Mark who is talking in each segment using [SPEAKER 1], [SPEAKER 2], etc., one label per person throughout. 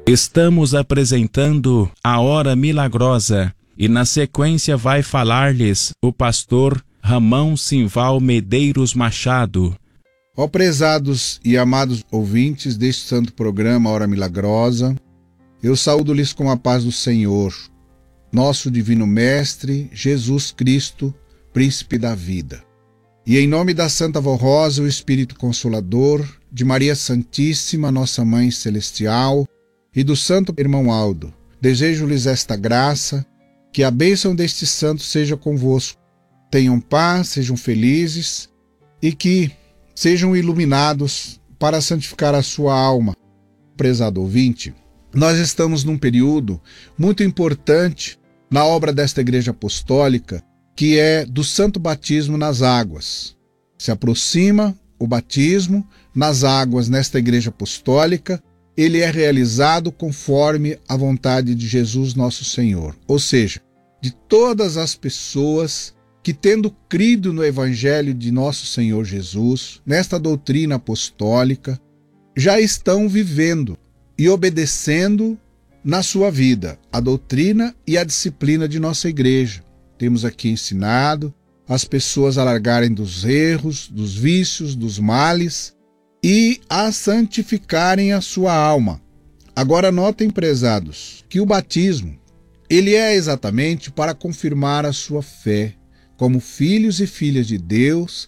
[SPEAKER 1] Estamos apresentando a Hora Milagrosa e na sequência vai falar-lhes o pastor Ramão Simval Medeiros Machado.
[SPEAKER 2] Ó prezados e amados ouvintes deste santo programa Hora Milagrosa, eu saúdo-lhes com a paz do Senhor, nosso divino Mestre, Jesus Cristo, Príncipe da vida. E em nome da Santa Vó Rosa, o Espírito Consolador, de Maria Santíssima, nossa Mãe Celestial, e do Santo Irmão Aldo, desejo-lhes esta graça, que a bênção deste santo seja convosco. Tenham paz, sejam felizes e que sejam iluminados para santificar a sua alma. Prezado ouvinte, nós estamos num período muito importante na obra desta Igreja Apostólica, que é do Santo Batismo nas águas. Se aproxima o batismo nas águas nesta Igreja Apostólica. Ele é realizado conforme a vontade de Jesus nosso Senhor, ou seja, de todas as pessoas que, tendo crido no Evangelho de nosso Senhor Jesus, nesta doutrina apostólica, já estão vivendo e obedecendo na sua vida a doutrina e a disciplina de nossa Igreja. Temos aqui ensinado as pessoas a largarem dos erros, dos vícios, dos males, e a santificarem a sua alma. Agora notem, prezados, que o batismo, ele é exatamente para confirmar a sua fé, como filhos e filhas de Deus,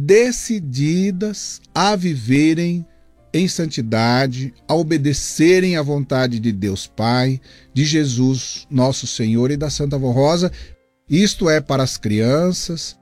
[SPEAKER 2] decididas a viverem em santidade, a obedecerem à vontade de Deus Pai, de Jesus, nosso Senhor, e da Santa Vó Rosa. Isto é para as crianças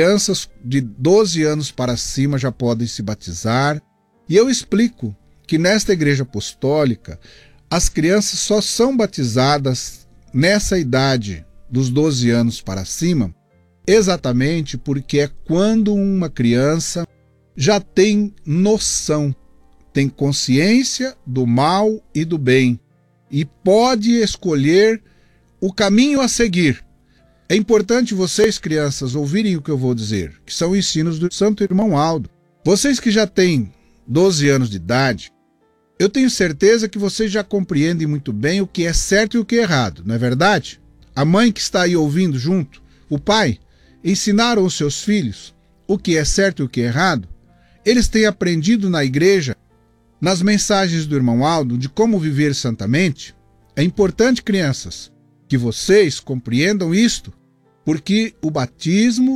[SPEAKER 2] de 12 anos para cima já podem se batizar. E eu explico que nesta Igreja Apostólica, as crianças só são batizadas nessa idade dos 12 anos para cima, exatamente porque é quando uma criança já tem noção, tem consciência do mal e do bem, e pode escolher o caminho a seguir. É importante vocês, crianças, ouvirem o que eu vou dizer, que são ensinos do Santo Irmão Aldo. Vocês que já têm 12 anos de idade, eu tenho certeza que vocês já compreendem muito bem o que é certo e o que é errado, não é verdade? A mãe que está aí ouvindo junto, o pai, ensinaram os seus filhos o que é certo e o que é errado. Eles têm aprendido na igreja, nas mensagens do irmão Aldo, de como viver santamente. É importante, crianças, que vocês compreendam isto, porque o batismo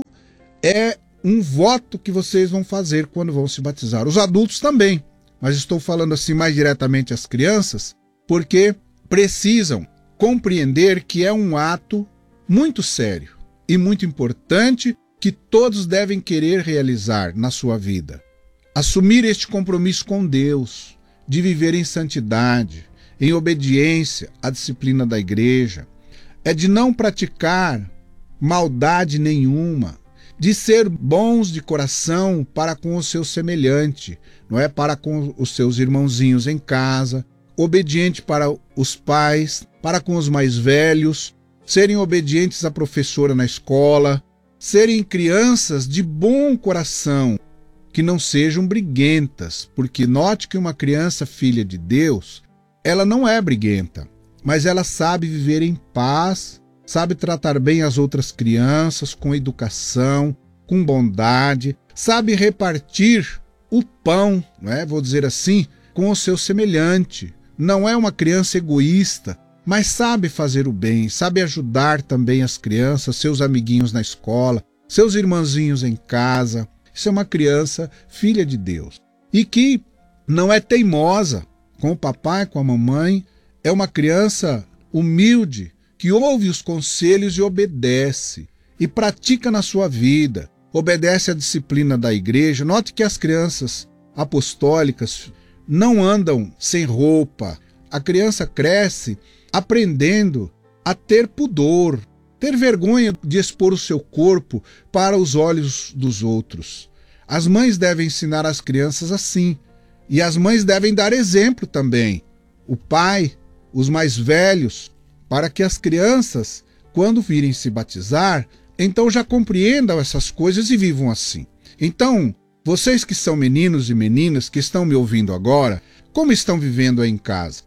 [SPEAKER 2] é um voto que vocês vão fazer quando vão se batizar. Os adultos também, mas estou falando assim mais diretamente às crianças, porque precisam compreender que é um ato muito sério e muito importante que todos devem querer realizar na sua vida. Assumir este compromisso com Deus, de viver em santidade, em obediência à disciplina da igreja, é de não praticar maldade nenhuma, de ser bons de coração para com o seu semelhante, não é? Para com os seus irmãozinhos em casa, obediente para os pais, para com os mais velhos, serem obedientes à professora na escola, serem crianças de bom coração, que não sejam briguentas, porque note que uma criança filha de Deus, ela não é briguenta, mas ela sabe viver em paz, sabe tratar bem as outras crianças com educação, com bondade, sabe repartir o pão, não é? Vou dizer assim, com o seu semelhante. Não é uma criança egoísta, mas sabe fazer o bem, sabe ajudar também as crianças, seus amiguinhos na escola, seus irmãozinhos em casa. Isso é uma criança filha de Deus. E que não é teimosa com o papai, com a mamãe, é uma criança humilde, que ouve os conselhos e obedece, e pratica na sua vida, obedece à disciplina da igreja. Note que as crianças apostólicas não andam sem roupa. A criança cresce aprendendo a ter pudor, ter vergonha de expor o seu corpo para os olhos dos outros. As mães devem ensinar as crianças assim, e as mães devem dar exemplo também. O pai, os mais velhos, para que as crianças, quando virem se batizar, então já compreendam essas coisas e vivam assim. Então, vocês que são meninos e meninas que estão me ouvindo agora, como estão vivendo aí em casa?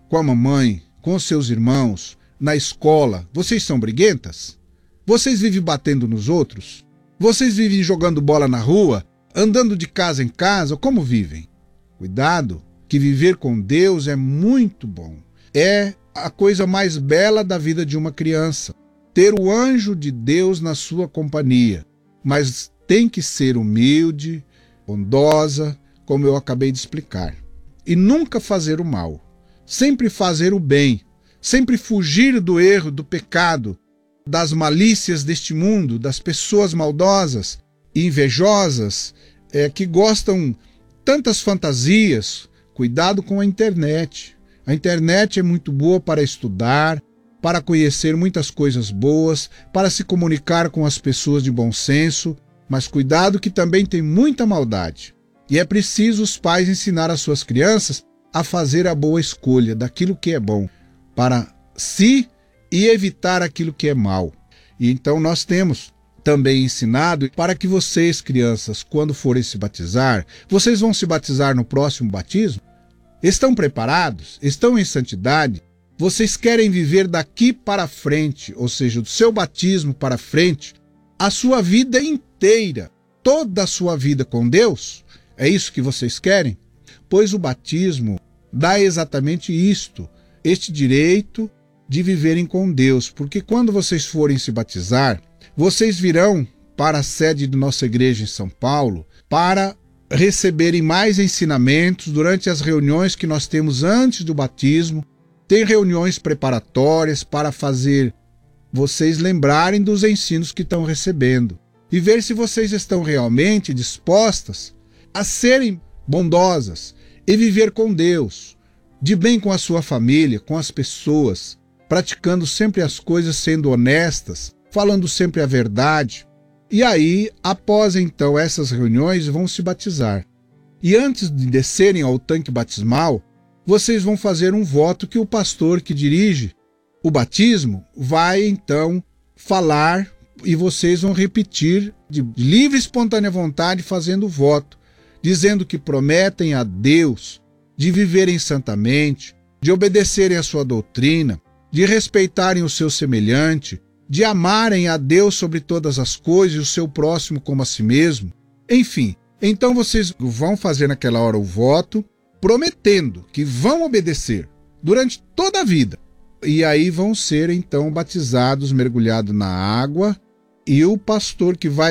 [SPEAKER 2] com a mamãe, com os seus irmãos, na escola, vocês são briguentas? Vocês vivem batendo nos outros? Vocês vivem jogando bola na rua, andando de casa em casa? Como vivem? Cuidado, que viver com Deus é muito bom. É a coisa mais bela da vida de uma criança. Ter o anjo de Deus na sua companhia. Mas tem que ser humilde, bondosa, como eu acabei de explicar. E nunca fazer o mal. Sempre fazer o bem. Sempre fugir do erro, do pecado, das malícias deste mundo, das pessoas maldosas e invejosas, que gostam tantas fantasias. Cuidado com a internet. A internet é muito boa para estudar, para conhecer muitas coisas boas, para se comunicar com as pessoas de bom senso, mas cuidado que também tem muita maldade. E é preciso os pais ensinar as suas crianças a fazer a boa escolha daquilo que é bom para si e evitar aquilo que é mal. E então nós temos também ensinado para que vocês, crianças, quando forem se batizar, vocês vão se batizar no próximo batismo? Estão preparados? Estão em santidade? Vocês querem viver daqui para frente, ou seja, do seu batismo para frente, a sua vida inteira, toda a sua vida com Deus? É isso que vocês querem? Pois o batismo dá exatamente isto, este direito de viverem com Deus, porque quando vocês forem se batizar, vocês virão para a sede de nossa igreja em São Paulo para receberem mais ensinamentos durante as reuniões que nós temos antes do batismo. Tem reuniões preparatórias para fazer vocês lembrarem dos ensinos que estão recebendo e ver se vocês estão realmente dispostas a serem bondosas e viver com Deus, de bem com a sua família, com as pessoas, praticando sempre as coisas sendo honestas, falando sempre a verdade. E aí, após então essas reuniões, vão se batizar. E antes de descerem ao tanque batismal, vocês vão fazer um voto que o pastor que dirige o batismo vai então falar e vocês vão repetir de livre e espontânea vontade fazendo o voto, dizendo que prometem a Deus de viverem santamente, de obedecerem a sua doutrina, de respeitarem o seu semelhante, de amarem a Deus sobre todas as coisas e o seu próximo como a si mesmo. Enfim, então vocês vão fazer naquela hora o voto, prometendo que vão obedecer durante toda a vida. E aí vão ser então batizados, mergulhados na água, e o pastor que vai